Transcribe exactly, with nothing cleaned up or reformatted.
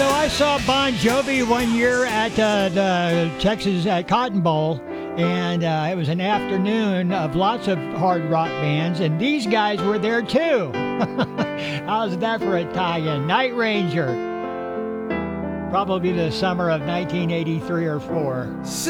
So I saw Bon Jovi one year at uh, the Texas uh, Cotton Bowl, and uh, it was an afternoon of lots of hard rock bands, and these guys were there too. How's that for a tie-in? Night Ranger. Probably the summer of nineteen eighty-three or four.